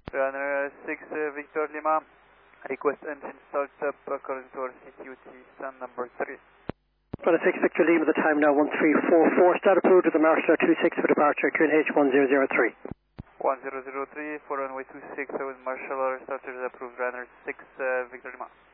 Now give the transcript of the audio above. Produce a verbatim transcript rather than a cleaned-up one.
Runner six uh, Victor Lima, request engine start up according to our C T U T, stand number three. Runner six Victor Lima, the time now one three four four, start approved with the Marshall two six for departure, Q N H one zero zero three. one zero zero three for runway two six with Marshall, starters approved, runner six uh, Victor Lima.